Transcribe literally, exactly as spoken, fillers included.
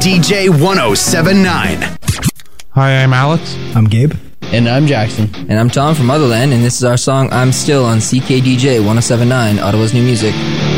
D J one oh seven point nine. Hi, I'm Alex. I'm Gabe. And I'm Jackson. And I'm Tom from Motherland, and this is our song I'm Still on C K D J one oh seven point nine, Ottawa's new music.